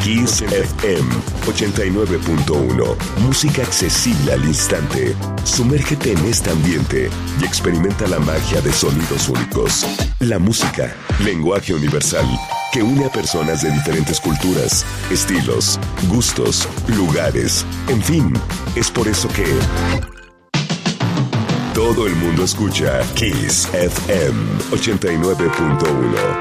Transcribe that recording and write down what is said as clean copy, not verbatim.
Kiss FM 89.1. Música accesible al instante. Sumérgete en este ambiente y experimenta la magia de sonidos únicos. La música, lenguaje universal, que une a personas de diferentes culturas, estilos, gustos, lugares, en fin, es por eso que todo el mundo escucha Kiss FM 89.1.